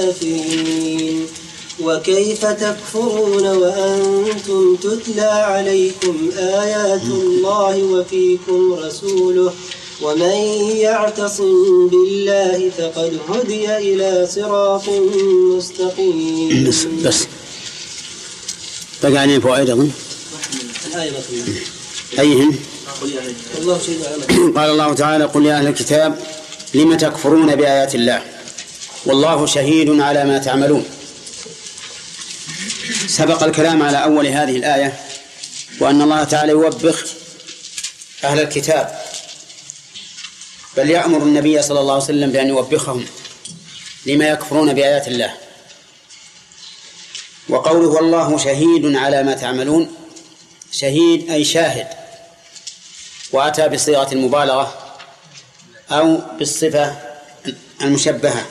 الكافرين. وكيف تكفرون وأنتم تتلى عليكم آيات الله وفيكم رسوله ومن يعتصم بالله فقد هدي إلى صراط مستقيم. بس بقى علينا فوائد أظن. أيهن؟ قال الله تعالى: قل يا أهل الكتاب لم تكفرون بآيات الله والله شهيد على ما تعملون. سبق الكلام على أول هذه الآية وأن الله تعالى يوبخ أهل الكتاب، بل يأمر النبي صلى الله عليه وسلم بأن يوبخهم لما يكفرون بآيات الله. وقوله والله شهيد على ما تعملون، شهيد أي شاهد، وأتى بصيغة المبالغة أو بالصفة المشبهة،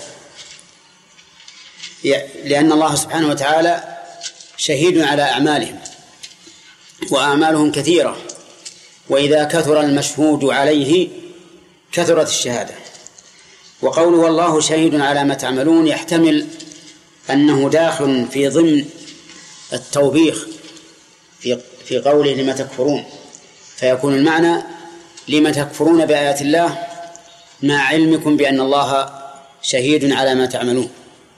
لأن الله سبحانه وتعالى شهيد على أعمالهم، وأعمالهم كثيرة، وإذا كثر المشهود عليه كثرت الشهادة. وقوله والله شهيد على ما تعملون يحتمل أنه داخل في ضمن التوبيخ في قوله لما تكفرون، فيكون المعنى لما تكفرون بآيات الله مع علمكم بأن الله شهيد على ما تعملون.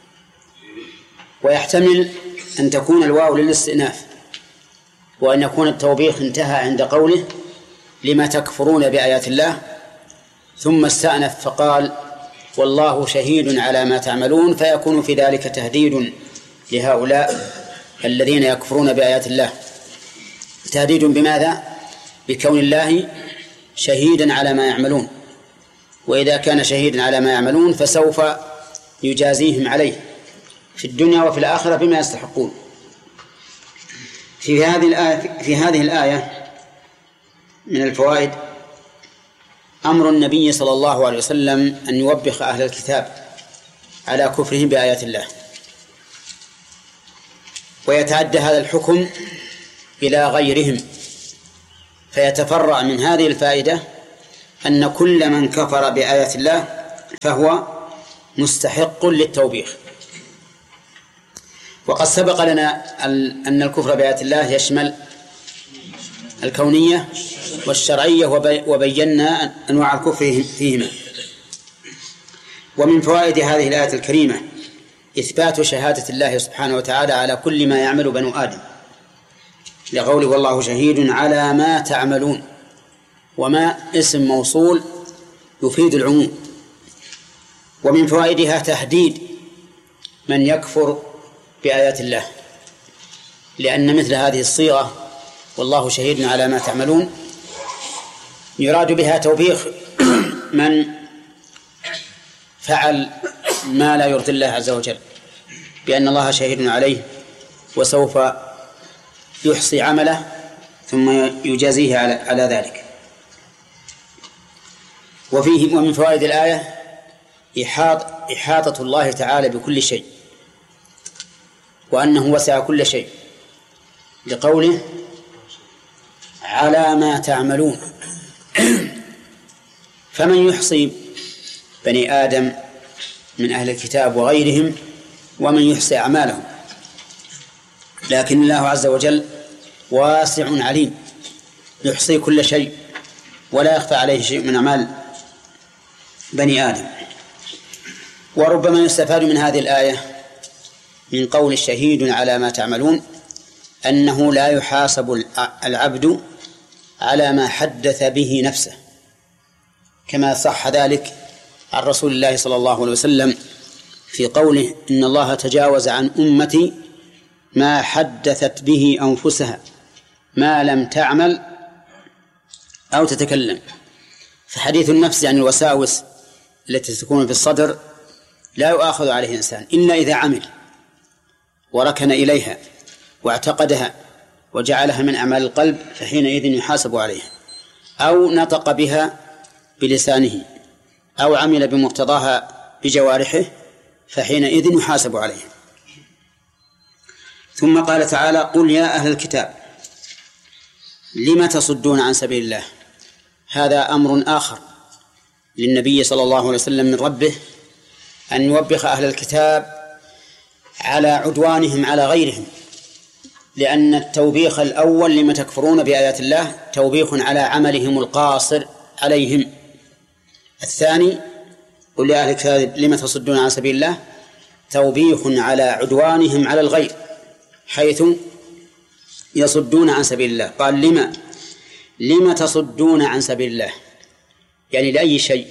ويحتمل أن تكون الواو للاستئناف، وأن يكون التوبيخ انتهى عند قوله لما تكفرون بآيات الله، ثم استأنف فقال والله شهيد على ما تعملون، فيكون في ذلك تهديد لهؤلاء الذين يكفرون بآيات الله. تهديد بماذا؟ بكون الله شهيدا على ما يعملون، وإذا كان شهيدا على ما يعملون فسوف يجازيهم عليه في الدنيا وفي الآخرة بما يستحقون. في هذه الآية من الفوائد أمر النبي صلى الله عليه وسلم أن يوبخ أهل الكتاب على كفرهم بآيات الله، ويتعدى هذا الحكم إلى غيرهم، فيتفرع من هذه الفائدة أن كل من كفر بآيات الله فهو مستحق للتوبيخ. وقد سبق لنا أن الكفر بآيات الله يشمل الكونية والشرعية، وبينا أنواع الكفر فيهما. ومن فوائد هذه الآية الكريمة إثبات شهادة الله سبحانه وتعالى على كل ما يعمل بنو آدم، لقوله والله شهيد على ما تعملون، وما اسم موصول يفيد العموم. ومن فوائدها تهديد من يكفر بآيات الله، لأن مثل هذه الصيغة والله شهيد على ما تعملون يراد بها توبيخ من فعل ما لا يرضي الله عز وجل، بأن الله شهيد عليه وسوف يحصي عمله ثم يجازيه على ذلك. ومن فوائد الآية إحاطة الله تعالى بكل شيء، وأنه وسع كل شيء، لقوله على ما تعملون. فمن يحصي بني آدم من أهل الكتاب وغيرهم ومن يحصي أعمالهم، لكن الله عز وجل واسع عليم يحصي كل شيء ولا يخفى عليه شيء من أعمال بني آدم. وربما يستفاد من هذه الآية من قول الشهيد على ما تعملون أنه لا يحاسب العبد على ما حدث به نفسه، كما صح ذلك عن رسول الله صلى الله عليه وسلم في قوله إن الله تجاوز عن أمتي ما حدثت به أنفسها ما لم تعمل أو تتكلم. فحديث النفس عن الوساوس التي تكون في الصدر لا يؤاخذ عليه إنسان إلا إذا عمل وركن إليها واعتقدها وجعلها من أعمال القلب، فحينئذ يحاسب عليها، أو نطق بها بلسانه أو عمل بمقتضاها بجوارحه، فحينئذ يحاسب عليها. ثم قال تعالى قل يا أهل الكتاب لم تصدون عن سبيل الله. هذا أمر آخر للنبي صلى الله عليه وسلم من ربه أن يوبخ أهل الكتاب على عدوانهم على غيرهم، لأن التوبيخ الأول لما تكفرون بآيات الله توبيخ على عملهم القاصر عليهم. الثاني قل لأهل الكتاب لم تصدون عن سبيل الله توبيخ على عدوانهم على الغير حيث يصدون عن سبيل الله. قال لم تصدون عن سبيل الله، يعني لأي شيء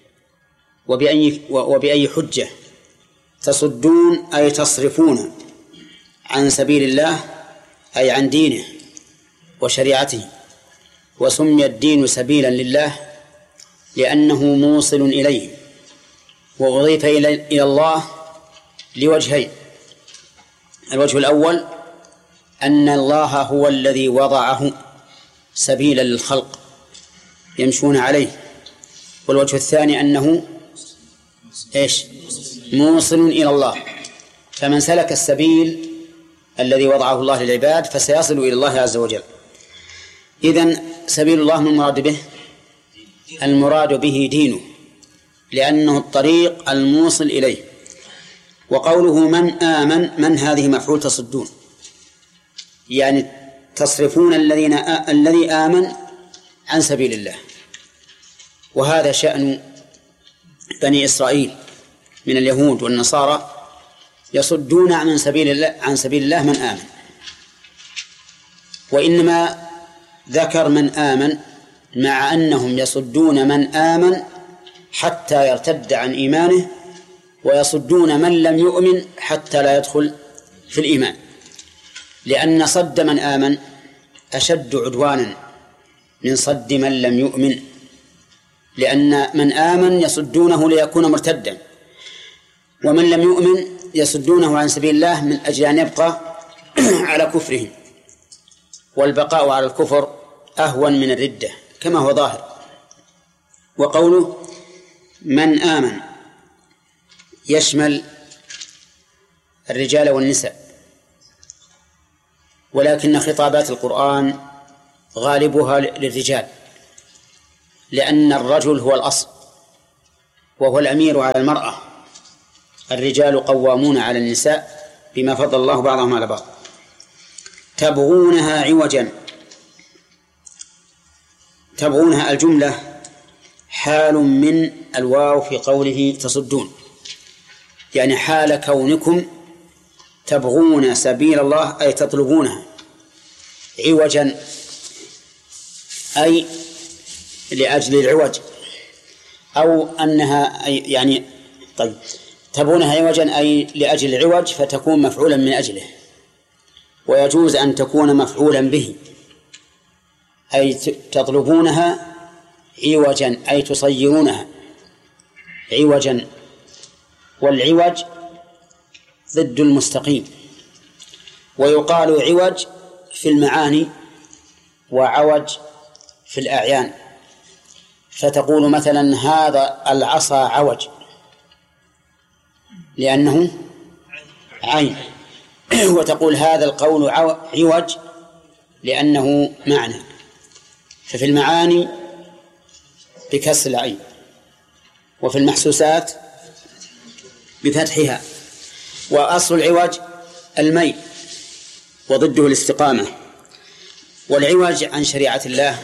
وبأي حجة تصدون أي تصرفون عن سبيل الله أي عن دينه وشريعته. وسمي الدين سبيلا لله لأنه موصل إليه، وأضيف إلى الله لوجهين: الوجه الأول أن الله هو الذي وضعه سبيلا للخلق يمشون عليه، والوجه الثاني أنه موصل إلى الله، فمن سلك السبيل الذي وضعه الله للعباد فسيصل إلى الله عز وجل. إذن سبيل الله من المراد به المراد به دينه، لأنه الطريق الموصل إليه. وقوله من آمن، من هذه مفعول تصدون، يعني تصرفون الذي آمن عن سبيل الله. وهذا شأن بني إسرائيل من اليهود والنصارى، يصدون عن سبيل الله من آمن. وإنما ذكر من آمن مع أنهم يصدون من آمن حتى يرتد عن إيمانه، ويصدون من لم يؤمن حتى لا يدخل في الإيمان، لأن صد من آمن أشد عدوانا من صد من لم يؤمن، لأن من آمن يصدونه ليكون مرتدا، ومن لم يؤمن يصدونه عن سبيل الله من أجل أن يبقى على كفرهم، والبقاء على الكفر أهون من الردة كما هو ظاهر. وقوله من آمن يشمل الرجال والنساء، ولكن خطابات القرآن غالبها للرجال، لأن الرجل هو الأصل وهو الأمير على المرأة. الرجال قوامون على النساء بما فضل الله بعضهم على بعض. تبغونها عوجا، تبغونها الجملة حال من الواو في قوله تصدون، يعني حال كونكم تبغون سبيل الله أي تطلبونها عوجا، أي لأجل العوج، أو أنها يعني طيب تبغونها عوجا أي لأجل العوج فتكون مفعولا من أجله، ويجوز أن تكون مفعولا به، أي تطلبونها عوجا أي تصيرونها عوجا. والعوج ضد المستقيم، ويقال عوج في المعاني وعوج في الأعيان، فتقول مثلا هذا العصا عوج لأنه عين، وتقول هذا القول عوج لأنه معنى. ففي المعاني بكسر العين، وفي المحسوسات بفتحها. وأصل العوج الميل وضده الاستقامة. والعوج عن شريعة الله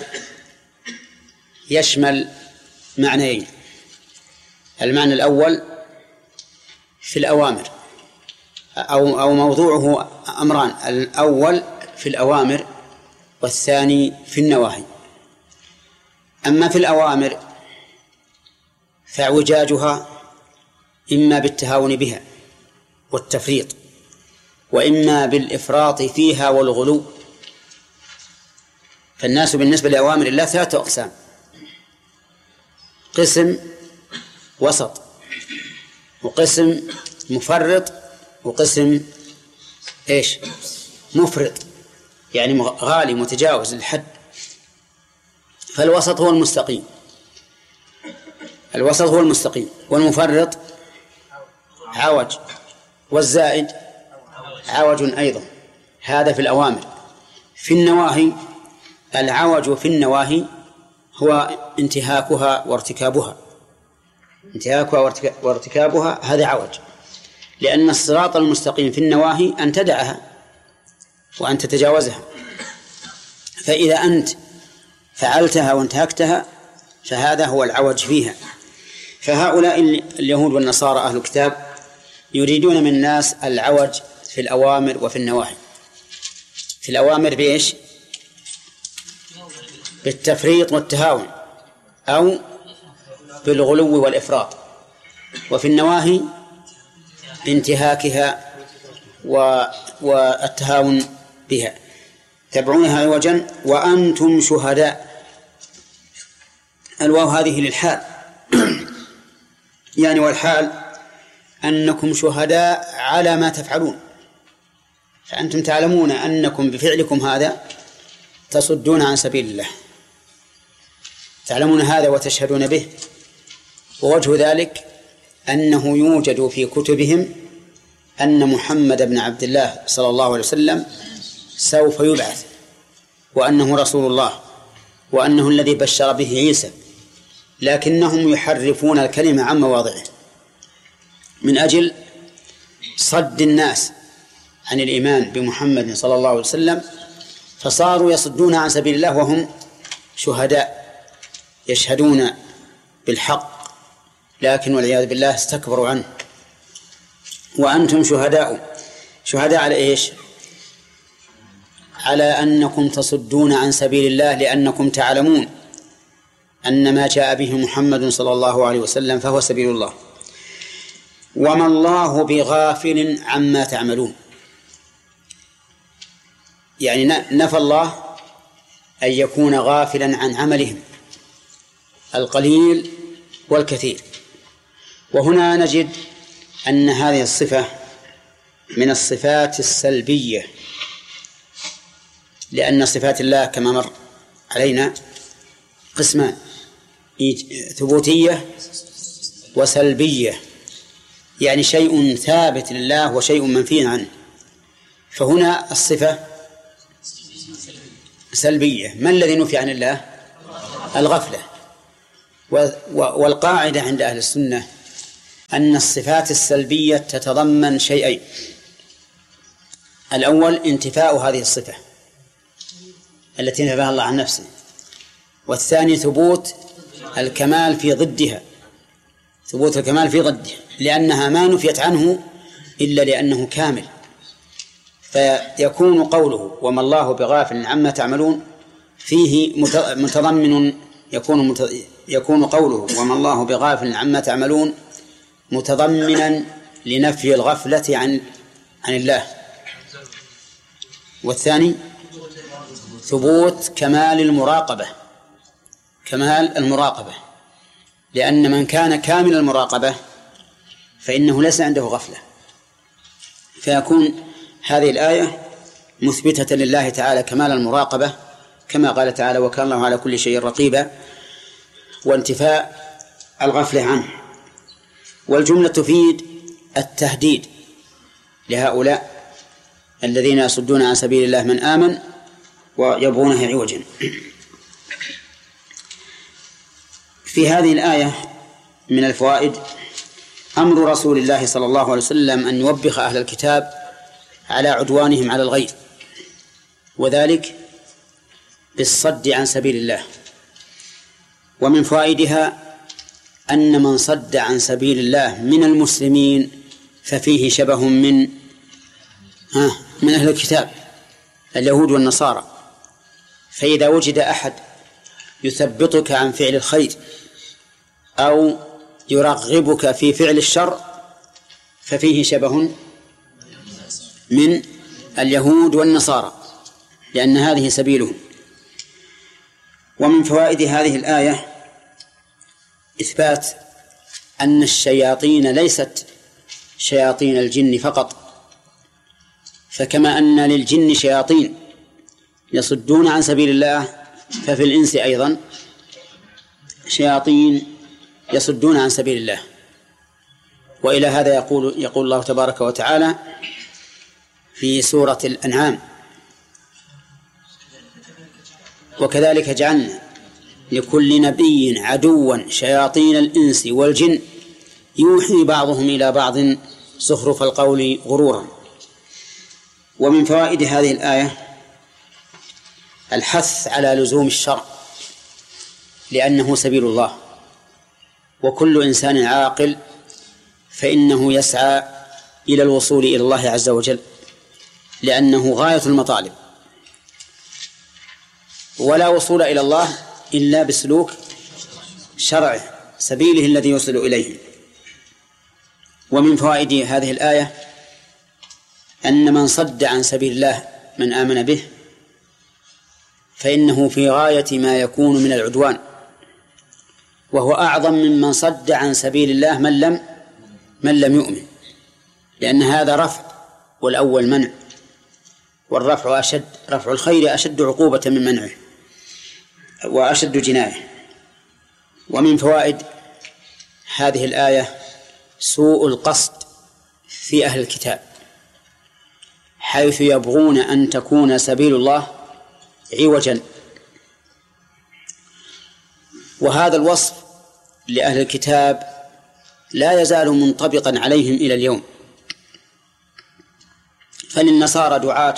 يشمل معنيين: المعنى الأول في الأوامر، أو موضوعه أمران: الأول في الأوامر والثاني في النواهي. أما في الأوامر فاعوجاجها إما بالتهاون بها والتفريط، وإما بالإفراط فيها والغلو. فالناس بالنسبة لأوامر الله 3 أقسام: قسم وسط، وقسم مفرط، وقسم مفرط، يعني غالي متجاوز للحد. فالوسط هو المستقيم، الوسط هو المستقيم، والمفرط عوج، والزائد عوج أيضا. هذا في الأوامر. في النواهي العوج في النواهي هو انتهاكها وارتكابها، انتهاكها وارتكابها هذا عوج، لأن الصراط المستقيم في النواهي أن تدعها وأن تتجاوزها، فإذا أنت فعلتها وانتهكتها فهذا هو العوج فيها. فهؤلاء اليهود والنصارى أهل الكتاب يريدون من الناس العوج في الأوامر وفي النواهي. في الأوامر بإيش؟ بالتفريط والتهاون أو بالغلو والإفراط، وفي النواهي بانتهاكها والتهاون بها، تبعونها عوجا وأنتم شهداء. الواو هذه للحال يعني والحال أنكم شهداء على ما تفعلون، فأنتم تعلمون أنكم بفعلكم هذا تصدون عن سبيل الله، تعلمون هذا وتشهدون به. ووجه ذلك أنه يوجد في كتبهم أن محمد بن عبد الله صلى الله عليه وسلم سوف يبعث، وأنه رسول الله، وأنه الذي بشر به عيسى، لكنهم يحرفون الكلمة عن مواضعه من أجل صد الناس عن الإيمان بمحمد صلى الله عليه وسلم، فصاروا يصدون عن سبيل الله وهم شهداء يشهدون بالحق، لكن والعياذ بالله استكبروا عنه. وأنتم شهداء على إيش؟ على أنكم تصدون عن سبيل الله، لأنكم تعلمون أن ما جاء به محمد صلى الله عليه وسلم فهو سبيل الله. وما الله بغافل عما تعملون، يعني نفى الله أن يكون غافلا عن عملهم القليل والكثير. وهنا نجد أن هذه الصفة من الصفات السلبية، لأن صفات الله كما مر علينا قسمان: ثبوتية وسلبية، يعني شيء ثابت لله وشيء منفي عنه. فهنا الصفة سلبية. ما الذي نفي عن الله؟ الغفلة. والقاعدة عند أهل السنة أن الصفات السلبية تتضمن شيئين: الأول انتفاء هذه الصفة التي نفاها الله عن نفسه، والثاني ثبوت الكمال في ضدها، ثبوت الكمال في ضدها، لأنها ما نفيت عنه إلا لأنه كامل. فيكون قوله وما الله بغافل عما تعملون فيه متضمن، يكون قوله وما الله بغافل عما تعملون متضمنا لنفي الغفلة عن الله، والثاني ثبوت كمال المراقبة، لأن من كان كامل المراقبة فإنه ليس عنده غفلة. فيكون هذه الآية مثبتة لله تعالى كمال المراقبة كما قال تعالى وكان الله على كل شيء رقيبا، وانتفاء الغفلة عنه. والجملة تفيد التهديد لهؤلاء الذين يصدون عن سبيل الله من آمن ويبغونه عوجا. في هذه الآية من الفوائد أمر رسول الله صلى الله عليه وسلم أن يوبخ أهل الكتاب على عدوانهم على الغير، وذلك بالصد عن سبيل الله. ومن فوائدها أن من صد عن سبيل الله من المسلمين ففيه شبه من أهل الكتاب اليهود والنصارى. فإذا وجد أحد يثبطك عن فعل الخير أو يرغبك في فعل الشر ففيه شبه من اليهود والنصارى، لأن هذه سبيلهم. ومن فوائد هذه الآية إثبات أن الشياطين ليست شياطين الجن فقط، فكما أن للجن شياطين يصدون عن سبيل الله ففي الإنس أيضا شياطين يصدون عن سبيل الله. وإلى هذا يقول الله تبارك وتعالى في سورة الأنعام وكذلك جعلنا لكل نبي عدوا شياطين الإنس والجن يوحي بعضهم إلى بعض زخرف القول غرورا. ومن فوائد هذه الآية الحث على لزوم الشرع لأنه سبيل الله، وكل إنسان عاقل فإنه يسعى إلى الوصول إلى الله عز وجل لأنه غاية المطالب، ولا وصول إلى الله إلا بسلوك شرعه سبيله الذي يوصل إليه. ومن فوائد هذه الآية أن من صد عن سبيل الله من آمن به فإنه في غاية ما يكون من العدوان، وهو أعظم ممن صد عن سبيل الله من لم يؤمن، لأن هذا رفع والأول منع، والرفع أشد، رفع الخير أشد عقوبة من منعه وأشد جناية. ومن فوائد هذه الآية سوء القصد في أهل الكتاب، حيث يبغون أن تكون سبيل الله عوجا، وهذا الوصف لأهل الكتاب لا يزال منطبقا عليهم إلى اليوم. فللنصارى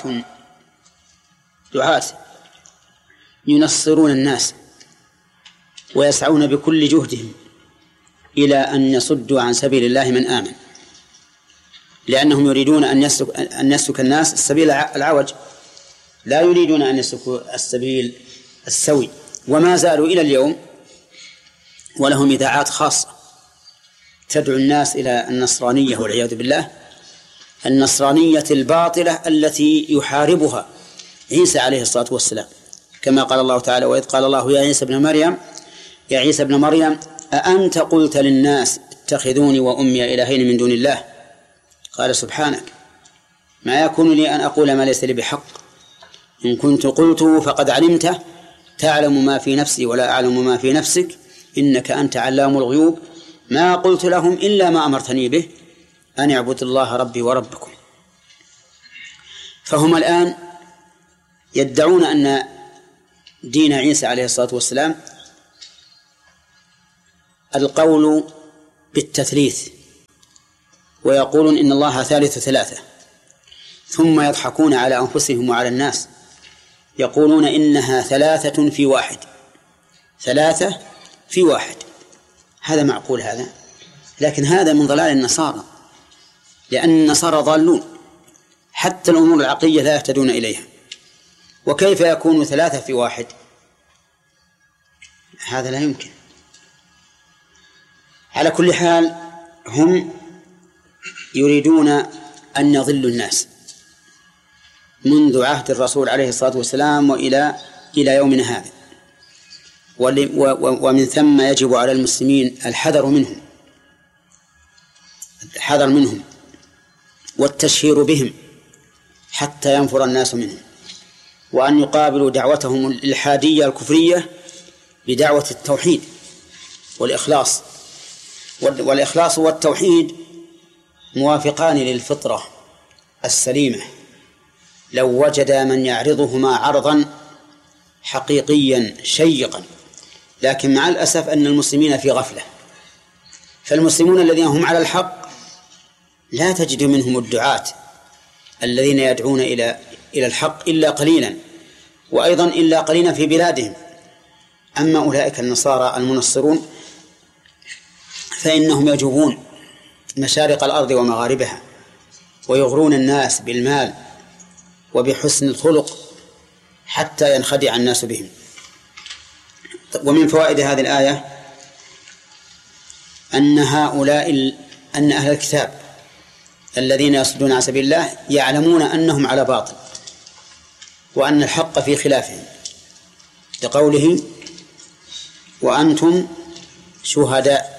دعاة ينصرون الناس ويسعون بكل جهدهم إلى أن يصدوا عن سبيل الله من آمن، لأنهم يريدون أن يسلك الناس السبيل العوج، لا يريدون أن يسلكوا السبيل السوي. وما زالوا إلى اليوم ولهم إذاعات خاصة تدعو الناس إلى النصرانية والعياذ بالله، النصرانية الباطلة التي يحاربها عيسى عليه الصلاة والسلام، كما قال الله تعالى: وإذ قال الله يا عيسى ابن مريم أأنت قلت للناس اتخذوني وأمي إلهين من دون الله؟ قال سبحانك ما يكون لي أن أقول ما ليس لي بحق، إن كنت قلته فقد علمته، تعلم ما في نفسي ولا أعلم ما في نفسك، إنك أنت علام الغيوب، ما قلت لهم إلا ما أمرتني به أن اعبدوا الله ربي وربكم. فهم الآن يدعون أن دين عيسى عليه الصلاة والسلام القول بالتثليث، ويقولون إن الله ثالث ثلاثة، ثم يضحكون على أنفسهم وعلى الناس يقولون إنها ثلاثة في واحد، ثلاثة في واحد. هذا معقول هذا؟ لكن هذا من ضلال النصارى، لأن النصارى ضالون، حتى الأمور العقلية لا يهتدون إليها، وكيف يكون ثلاثة في واحد؟ هذا لا يمكن. على كل حال هم يريدون أن يضلوا الناس منذ عهد الرسول عليه الصلاة والسلام وإلى يومنا هذا، ومن ثم يجب على المسلمين الحذر منهم والتشهير بهم حتى ينفر الناس منهم، وأن يقابلوا دعوتهم الإلحادية الكفرية بدعوة التوحيد والإخلاص. والإخلاص والتوحيد موافقان للفطرة السليمة، لو وجد من يعرضهما عرضا حقيقيا شيقا، لكن مع الأسف أن المسلمين في غفلة. فالمسلمون الذين هم على الحق لا تجد منهم الدعاة الذين يدعون إلى الحق إلا قليلا، وأيضا إلا قليلا في بلادهم. أما أولئك النصارى المنصرون فإنهم يجوبون مشارق الأرض ومغاربها، ويغرون الناس بالمال وبحسن الخلق حتى ينخدع الناس بهم. ومن فوائد هذه الآية أن أهل الكتاب الذين يصدون عن سبيل الله يعلمون أنهم على باطل، وأن الحق في خلافهم، لقوله وأنتم شهداء،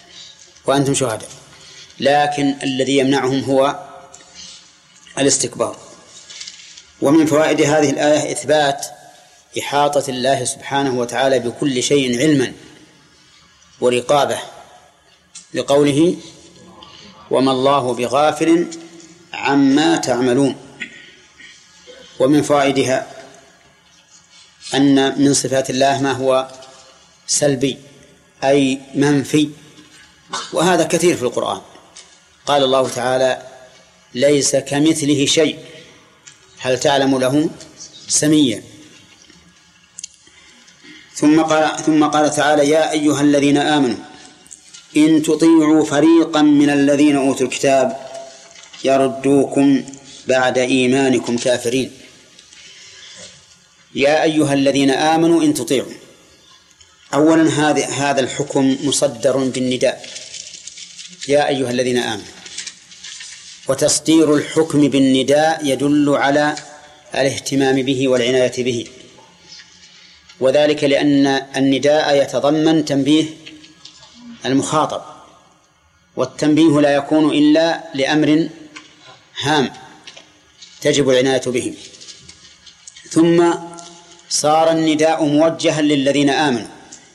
لكن الذي يمنعهم هو الاستكبار. ومن فوائد هذه الآية إثبات إحاطة الله سبحانه وتعالى بكل شيء علما ورقابة، لقوله وما الله بغافل عما تعملون. ومن فوائدها أن من صفات الله ما هو سلبي أي منفي، وهذا كثير في القرآن، قال الله تعالى ليس كمثله شيء هل تعلم له سميا. ثم قال تعالى يا أيها الذين آمنوا إن تطيعوا فريقا من الذين أوتوا الكتاب يردوكم بعد إيمانكم كافرين. يا أيها الذين آمنوا إن تطيعوا، أولا هذا الحكم مصدر بالنداء يا أيها الذين آمنوا، وتصدير الحكم بالنداء يدل على الاهتمام به والعناية به، وذلك لأن النداء يتضمن تنبيه المخاطب، والتنبيه لا يكون إلا لأمر هام تجب العناية به. ثم صار النداء موجها للذين آمنوا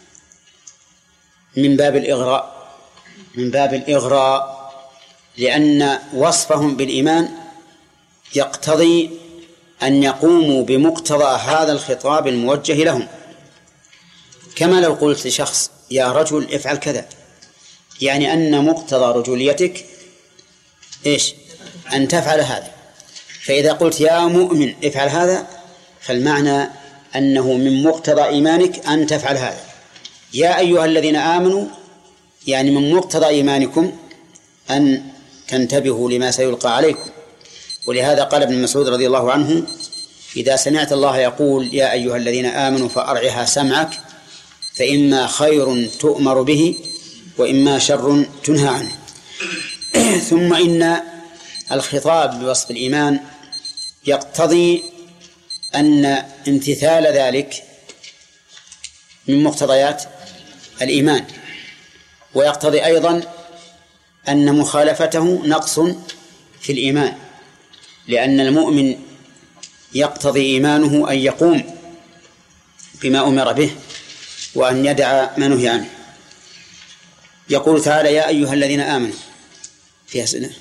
من باب الإغراء لأن وصفهم بالإيمان يقتضي أن يقوموا بمقتضى هذا الخطاب الموجه لهم، كما لو قلت لشخص يا رجل افعل كذا، يعني أن مقتضى رجوليتك إيش؟ أن تفعل هذا. فإذا قلت يا مؤمن افعل هذا فالمعنى أنه من مقتضى إيمانك أن تفعل هذا. يا أيها الذين آمنوا يعني من مقتضى إيمانكم أن تنتبهوا لما سيلقى عليكم. ولهذا قال ابن مسعود رضي الله عنه إذا سمعت الله يقول يا أيها الذين آمنوا فأرعها سمعك فإما خير تؤمر به وإما شر تنهى عنه. ثم إن الخطاب بوصف الإيمان يقتضي أن امتثال ذلك من مقتضيات الإيمان، ويقتضي أيضا أن مخالفته نقص في الإيمان، لأن المؤمن يقتضي إيمانه أن يقوم بما أمر به وأن يدع ما نهي عنه. يقول تعالى يا أيها الذين آمنوا فيها سنة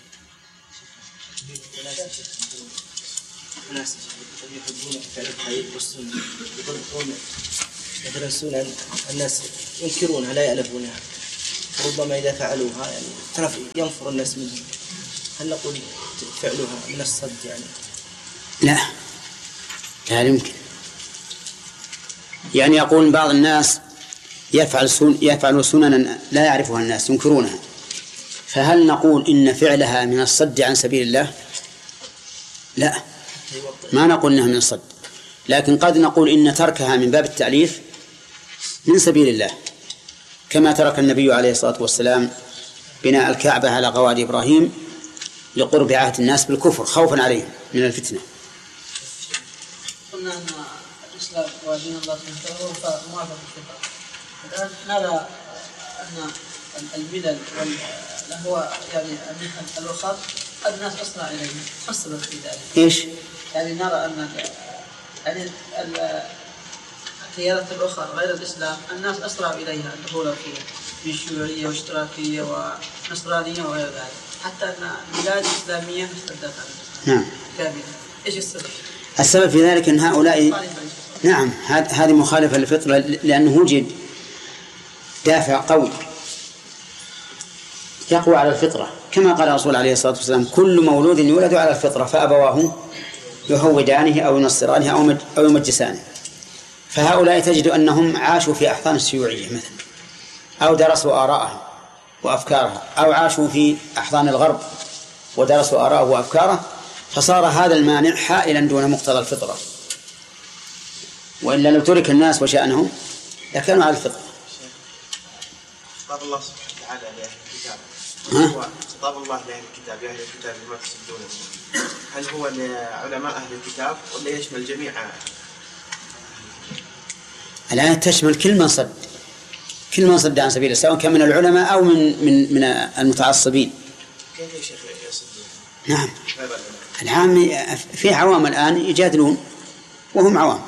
الناس يحبون فعل الخير والسنة يتنسون الناس ينكرونها لا يألفونها، ربما إذا فعلوها يعني ينفر الناس منهم. هل نقول فعلها من الصد يعني؟ لا يمكن. يعني يقول بعض الناس يفعل سننا لا يعرفها الناس ينكرونها، فهل نقول إن فعلها من الصد عن سبيل الله؟ لا، ما نقول إنها من الصد، لكن قد نقول إن تركها من باب التأليف من سبيل الله، كما ترك النبي عليه الصلاة والسلام بناء الكعبة على قواعد إبراهيم لقرب عهد الناس بالكفر خوفا عليهم من الفتنة. قلنا أن الإسلام ودين الله سبحانه وتعالى موافق الفطرة. الآن نرى أن الملل هو يعني الوسط الناس أسرع إليه، خاصة في ذلك. إيش؟ يعني نرى أن يعني التيارات الأخرى غير الإسلام الناس أسرع إليها الدخول فيها من شيوعية واشتراكية ونصرانية وغير ذلك، حتى أن البلاد الإسلامية اشتدت عنها. نعم. إيش السبب؟ السبب في ذلك أن هؤلاء نعم هذه مخالفة للفطرة، لأنه وجد دافع قوي يقوى على الفطرة، كما قال الرسول عليه الصلاة والسلام كل مولود يولد على الفطرة فأبواه يهودانه أو ينصرانه أو يمجسانه. فهؤلاء تجد أنهم عاشوا في أحضان الشيوعية مثلا، أو درسوا آراءهم وأفكارها، أو عاشوا في أحضان الغرب ودرسوا آراءه وأفكاره، فصار هذا المانع حائلا دون مقتضى الفطرة، وإلا لو ترك الناس وشأنهم لكانوا على الفطرة. خطاب الله سبحانه وتعالى لأهل الكتاب، خطاب الله لأهل الكتاب يا أهل الكتاب لما تصدون، هل هو لعلماء أهل الكتاب ولا يشمل جميع؟ الآية تشمل كل من صد عن سبيل الله، سواء كان من العلماء أو من المتعصبين. كيف يا شيخ يصدون؟ نعم، العام في عوام الآن يجادلون وهم عوام،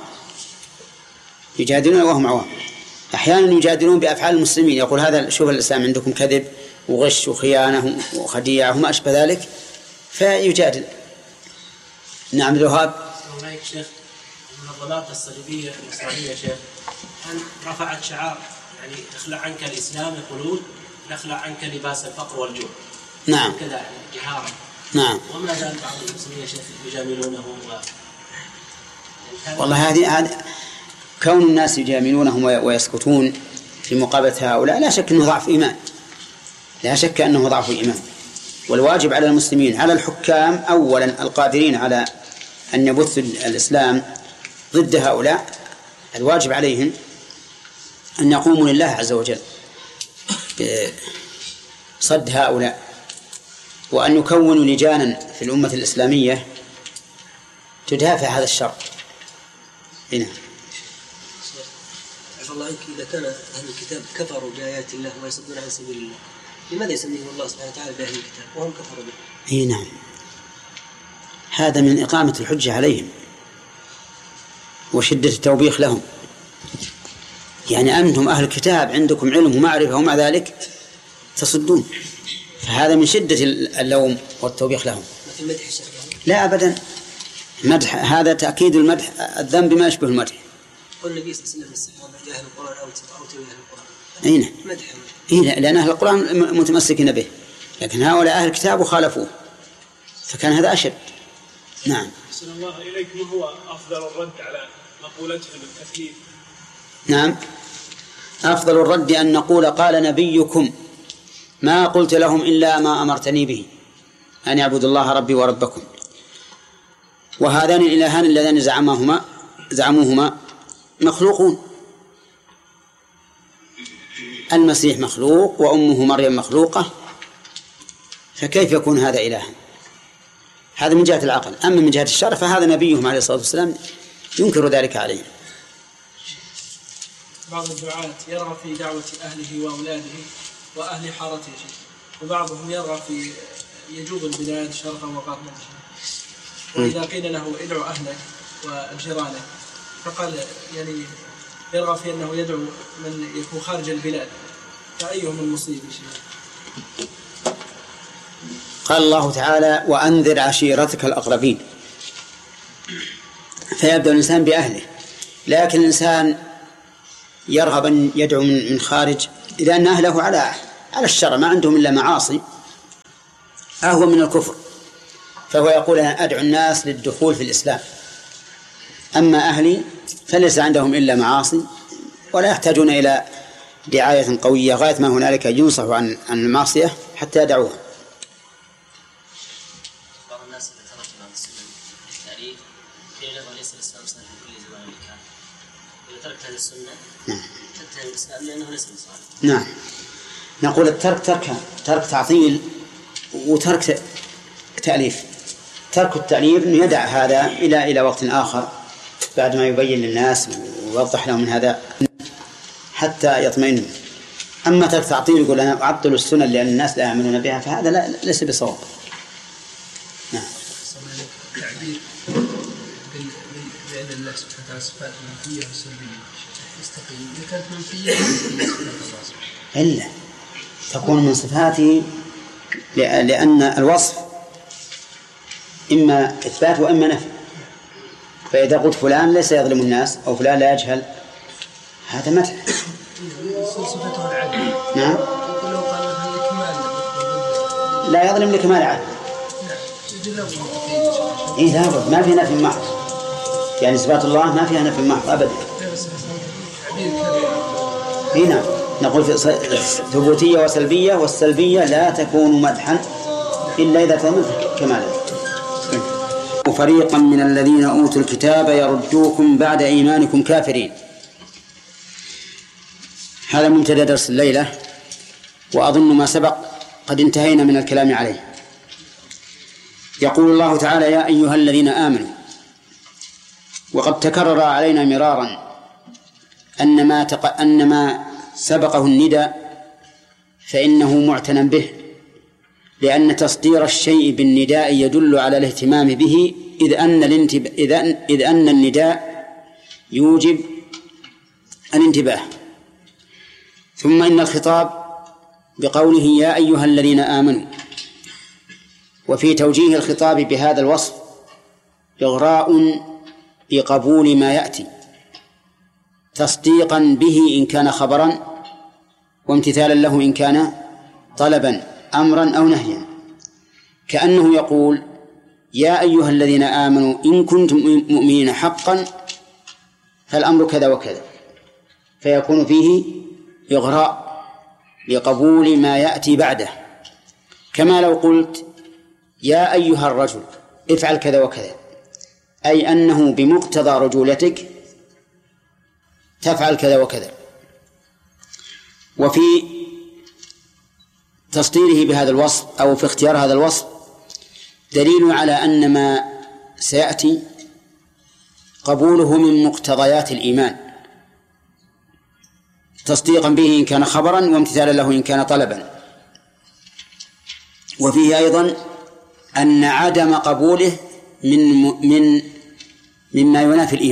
أحيانا يجادلون بأفعال المسلمين، يقول هذا شوف الإسلام عندكم كذب وغش وخيانة وخديعة وما أشبه ذلك فيجادل. نعم الوهاب. هناك شيخ المنظمات الصليبية الإسرائيلية شيخ هل رفعت شعار يعني اخلع عنك الإسلام يقولون اخلع عنك لباس الفقر والجوع، نعم كذا جهارا. نعم. وما زال بعض المسلمين يا شيخ يجاملونه والله هذه كون الناس يجاملونهم ويسكتون في مقابلة هؤلاء لا شك أنه ضعف إيمان، لا شك أنه ضعف إيمان. والواجب على المسلمين على الحكام أولا القادرين على أن يبثوا الإسلام ضد هؤلاء، الواجب عليهم أن يقوموا لله عز وجل بصد هؤلاء، وأن يكونوا لجانا في الأمة الإسلامية تدافع هذا الشر. هنا عفى الله عنك، إذا كان أهل الكتاب كفروا بآيات الله ويصدون عن سبيل الله، لماذا يسميهم الله سبحانه وتعالى بأهل الكتاب وهم كفروا به؟ إيه نعم، هذا من إقامة الحجة عليهم وشدة التوبيخ لهم. يعني أنتم أهل الكتاب عندكم علم ومعرفة ومع ذلك تصدون، فهذا من شدة اللوم والتوبيخ لهم. في المدح لا أبدا، مدح هذا تأكيد المدح، الذنب ما يشبه المدح. قال النبي صلى الله عليه وسلم الصحابة يا أهل القرآن أو تلو أهل القرآن. أين؟ مدح. إيه، لأن أهل القرآن متمسكين به، لكن هؤلاء أهل الكتاب وخالفوه، فكان هذا أشد. نعم. أحسن الله إليك، ما هو أفضل الرد على مقولتهم التثليث؟ نعم، أفضل الرد أن نقول قال نبيكم ما قلت لهم إلا ما أمرتني به أن يعبدوا الله ربي وربكم. وهذان الإلهان اللذان زعموهما مخلوقون، المسيح مخلوق وأمه مريم مخلوقة، فكيف يكون هذا إلها؟ هذا من جهة العقل. أما من جهة الشرع فهذا نبيهم عليه الصلاة والسلام ينكر ذلك عليه. بعض الدعاة يرغب في دعوة أهله وأولاده وأهل حارته، وبعضهم يرغب في يجوب البلاد شرقا وغربا، وإذا قيل له ادعو أهلك وجيرانك فقال يعني يرغب في أنه يدعو من يكون خارج البلاد، فأيهم المصيب؟ قال الله تعالى وأنذر عشيرتك الأقربين، فيبدأ الإنسان بأهله، لكن الإنسان يرغب أن يدعو من خارج إذا أن أهله على الشرع ما عندهم إلا معاصي أهو من الكفر، فهو يقول أنا أدعو الناس للدخول في الإسلام. أما أهلي فليس عندهم إلا معاصي ولا يحتاجون إلى دعاية قوية، غاية ما هنالك ينصح عن المعصية حتى يدعوها. بعض الناس يترتب عن السنن التعريف في نظر ليس الإسلام صحيح في كل زمان مكان، إذا تركت هذه السنة تتهم الإسلام لأنه ليس بصالح. نعم، نقول الترك ترك تعطيل وترك تأليف. ترك التأليف أنه يدع هذا إلى وقت آخر بعد ما يبين للناس ويوضح لهم من هذا حتى يطمئنوا. أما ترك تعطيل يقول أنا أعطل السنن لأن الناس لا يعملون بها، فهذا ليس بصواب. نعم. التعبير بأن الله سبحانه وتعالى صفات منفية وسلبية يستقيم إذا كانت منفية إلا تكون من صفاته، لأن الوصف إما إثبات وإما نفي. فإذا قلت فلان ليس يظلم الناس أو فلان لا يجهل هذا مدح. صفته العدل. نعم. لا يظلم لكمال عدل. إيه لابد ما في نفي محض، يعني صفات الله ما فيها نفي محض أبدا. هنا نقول في ثبوتية وسلبية، والسلبية لا تكون مدحا إلا إذا تمت كمالا. وفريقا من الذين أوتوا الكتاب يردوكم بعد إيمانكم كافرين. هذا مبتدأ درس الليلة، وأظن ما سبق قد انتهينا من الكلام عليه. يقول الله تعالى يا أيها الذين آمنوا، وقد تكرر علينا مرارا أن ما سبقه النداء فإنه معتنى به، لأن تصدير الشيء بالنداء يدل على الاهتمام به، إذ أن النداء يوجب الانتباه. ثم إن الخطاب بقوله يا أيها الذين آمنوا، وفي توجيه الخطاب بهذا الوصف إغراء بقبول ما يأتي، تصديقا به إن كان خبرا، وامتثالا له إن كان طلبا أمرا أو نهيا. كأنه يقول يا أيها الذين آمنوا إن كنتم مؤمنين حقا فالأمر كذا وكذا، فيكون فيه إغراء لقبول ما يأتي بعده، كما لو قلت يا أيها الرجل افعل كذا وكذا، أي أنه بمقتضى رجولتك تفعل كذا وكذا. وفي تصديره بهذا الوصف أو في اختيار هذا الوصف دليل على أن ما سيأتي قبوله من مقتضيات الإيمان، تصديقا به إن كان خبرا وامتثالا له إن كان طلبا. وفيه أيضا أن عدم قبوله مما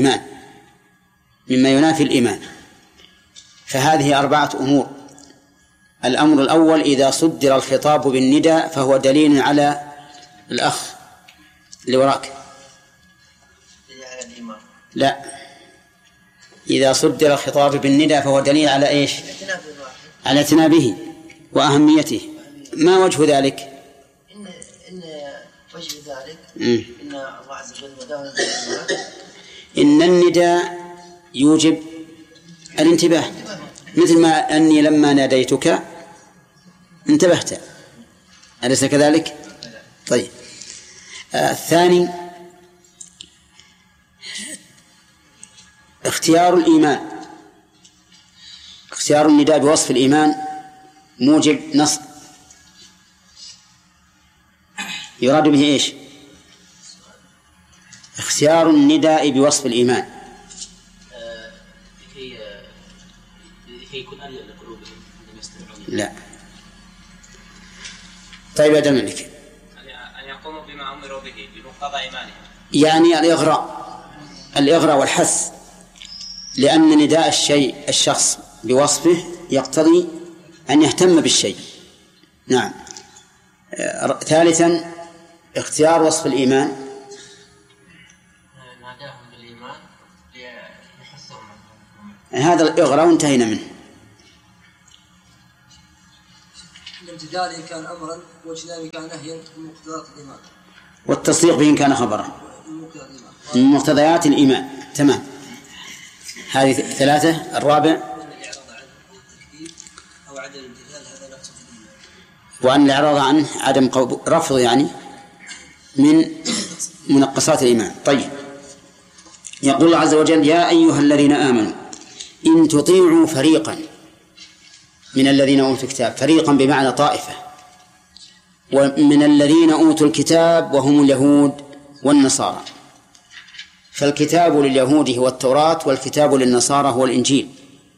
ينافي الإيمان، فهذه 4 أمور. الأمر الأول إذا صدر الخطاب بالندى فهو دليل على الأخ اللي وراك، لا، إذا صدر الخطاب بالندى فهو دليل على إيش؟ على اعتنابه وأهميته. ما وجه ذلك؟ إن وجه ذلك إن الله عز وجل وداه إن النداء يوجب الانتباه، مثل ما أني لما ناديتك انتبهت، أليس كذلك؟ طيب. الثاني اختيار الإيمان، اختيار النداء بوصف الإيمان موجب نصب، يراد به إيش؟ اختيار النداء بوصف الإيمان لكي يكون ألم لقلوبهم عندما يستمعون. لا. طيب يا دمنك أن يقوموا بما أمروا به بمقتضى إيمانهم، يعني الإغراء والحث، لأن نداء الشخص بوصفه يقتضي أن يهتم بالشيء. نعم. ثالثا اختيار وصف الإيمان، ناداهم بالإيمان ليحثهم، هذا الإغراء وانتهينا منه. الامتثال إن كان أمرا واجتناب إن كان نهيا من مقتضيات الإيمان، والتصديق به إن كان خبرا من مقتضيات الإيمان. تمام. هذه 3. الرابع وأن الإعراض عنه عدم رفض، يعني من منقصات الإيمان. طيب. يقول الله عز وجل يا أيها الذين آمنوا إن تطيعوا فريقا من الذين أوتوا الكتاب، فريقا بمعنى طائفة، ومن الذين أوتوا الكتاب وهم اليهود والنصارى، فالكتاب لليهود هو التوراة والكتاب للنصارى هو الإنجيل.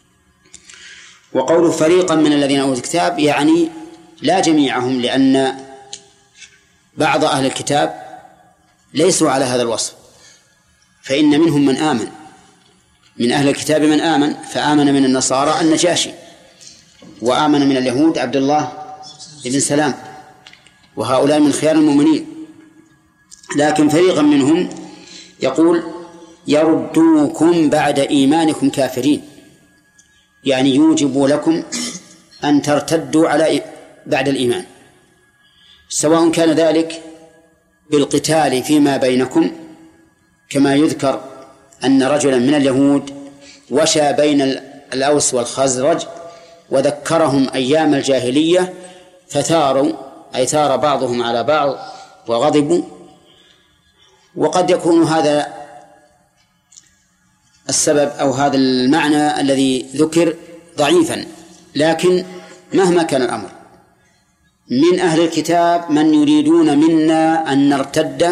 وقول فريقا من الذين أوتوا الكتاب يعني لا جميعهم، لأن بعض أهل الكتاب ليسوا على هذا الوصف، فإن منهم من آمن من أهل الكتاب، من آمن فآمن من النصارى النجاشي، وآمن من اليهود عبد الله بن سلام، وهؤلاء من خيار المؤمنين. لكن فريقا منهم يقول يردوكم بعد إيمانكم كافرين، يعني يوجب لكم أن ترتدوا بعد الإيمان، سواء كان ذلك بالقتال فيما بينكم، كما يذكر أن رجلا من اليهود وشى بين الأوس والخزرج وذكرهم أيام الجاهلية فثاروا، أي ثار بعضهم على بعض وغضبوا. وقد يكون هذا السبب أو هذا المعنى الذي ذكر ضعيفا، لكن مهما كان الأمر من أهل الكتاب من يريدون منا أن نرتد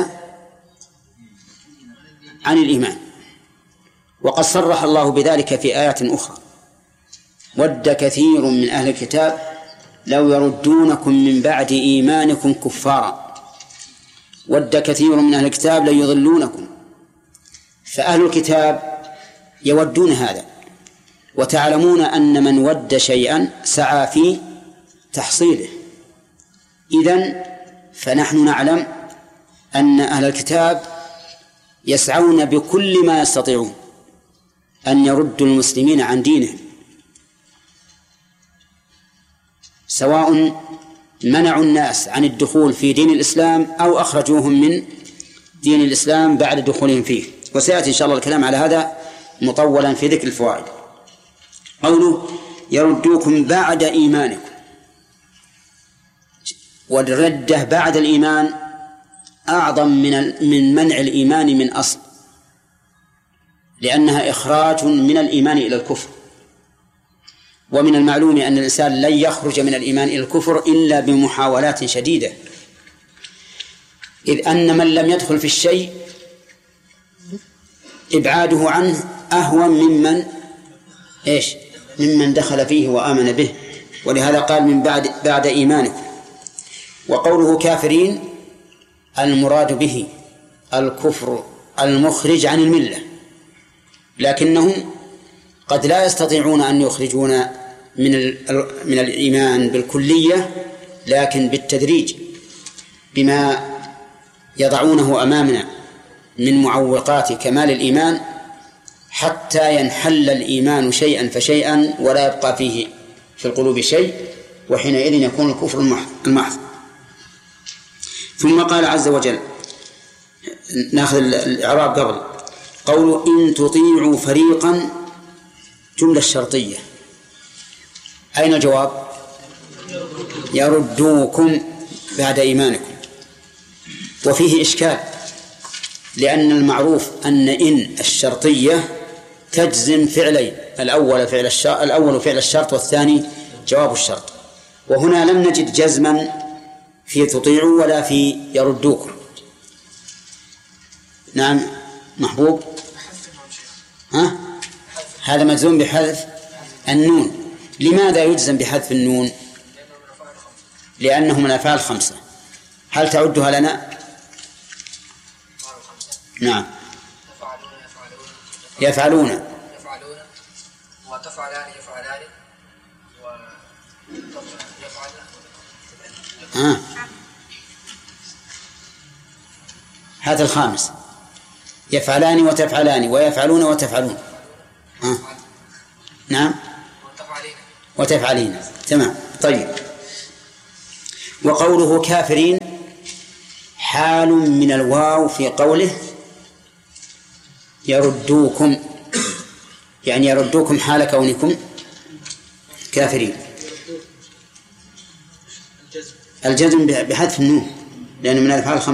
عن الإيمان، وقد صرح الله بذلك في آيات أخرى ود كثير من أهل الكتاب لو يردونكم من بعد إيمانكم كفارا، ود كثير من أهل الكتاب لن يضلونكم. فأهل الكتاب يودون هذا، وتعلمون أن من ود شيئا سعى في تحصيله. إذن فنحن نعلم أن أهل الكتاب يسعون بكل ما يستطيعون أن يردوا المسلمين عن دينهم، سواء منعوا الناس عن الدخول في دين الإسلام أو أخرجوهم من دين الإسلام بعد دخولهم فيه. وسيأتي إن شاء الله الكلام على هذا مطولا في ذكر الفوائد. قوله يردوكم بعد إيمانكم، والردة بعد الإيمان أعظم من منع الإيمان من أصل، لأنها إخراج من الإيمان إلى الكفر، ومن المعلوم أن الإنسان لن يخرج من الإيمان إلى الكفر إلا بمحاولات شديدة، إذ أن من لم يدخل في الشيء إبعاده عنه أهون ممن دخل فيه وآمن به. ولهذا قال من بعد إيمانكم. وقوله كافرين المراد به الكفر المخرج عن الملة، لكنهم قد لا يستطيعون أن يخرجون من الإيمان بالكلية، لكن بالتدريج بما يضعونه أمامنا من معوقات كمال الإيمان حتى ينحل الإيمان شيئا فشيئا ولا يبقى فيه في القلوب شيء، وحينئذ يكون الكفر المحض. ثم قال عز وجل، نأخذ الإعراب قبل، قوله إن تطيعوا فريقا جملة شرطية، أين الجواب؟ يردوكم بعد إيمانكم. وفيه إشكال، لأن المعروف أن إن الشرطية تجزم فعلين، الأول فعل الشرط والثاني جواب الشرط، وهنا لم نجد جزما في تطيعوا ولا في يردوكم. نعم محبوب، هذا مجزوم بحذف النون. لماذا يجزم بحذف النون؟ لأنه من الأفعال الخمسة. هل تعدها لنا؟ نعم. يفعلون وتفعلان يفعلان هذا الخامس، يفعلان وتفعلان ويفعلون وتفعلون. نعم وتفعلين. تمام. طيب. وقوله كافرين حال من الواو في قوله يردوكم، يعني يردوكم حال كونكم كافرين. الجزم بحذف النون لأنه من الأفعال الخمسة.